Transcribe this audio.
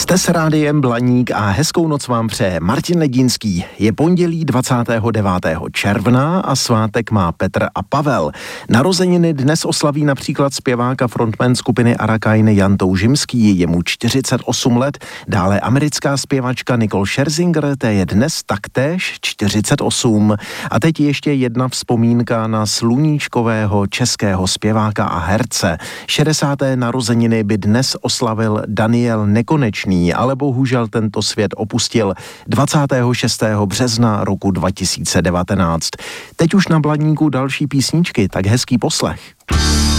Jste s rádiem Blaník a hezkou noc vám přeje Martin Ledínský. Je pondělí 29. června a svátek má Petr a Pavel. Narozeniny dnes oslaví například zpěvák a frontman skupiny Arakain Jan Toužimský, je mu 48 let. Dále americká zpěvačka Nicole Scherzinger, té je dnes taktéž 48. A teď ještě jedna vzpomínka na sluníčkového českého zpěváka a herce. 60. narozeniny by dnes oslavil Daniel Nekonečný, ale bohužel tento svět opustil 26. března roku 2019. Teď už na Blaníku další písničky, tak hezký poslech.